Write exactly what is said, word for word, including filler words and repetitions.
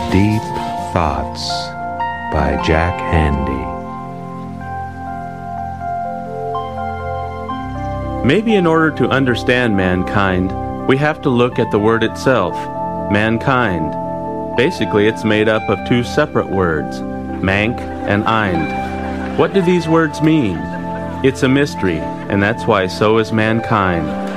Deep Thoughts by Jack Handey. Maybe in order to understand mankind, we have to look at the word itself, mankind. Basically, it's made up of two separate words, mank and eind. What do these words mean? It's a mystery, and that's why so is mankind.